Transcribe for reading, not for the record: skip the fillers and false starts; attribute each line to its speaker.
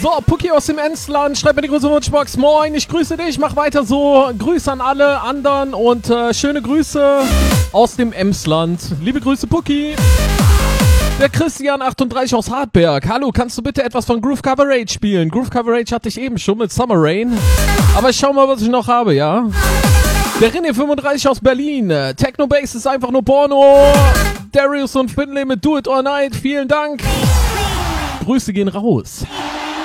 Speaker 1: So, Pucki aus dem Emsland, schreib mir die große Wunschbox. Moin, ich grüße dich, mach weiter so. Grüße an alle anderen und schöne Grüße aus dem Emsland. Liebe Grüße, Pucki. Der Christian 38 aus Hartberg. Hallo, kannst du bitte etwas von Groove Coverage spielen? Groove Coverage hatte ich eben schon mit Summer Rain. Aber ich schau mal, was ich noch habe, ja? Der René 35 aus Berlin. Techno Bass ist einfach nur Porno. Darius und Finlay mit Do It or Night. Vielen Dank. Grüße gehen raus.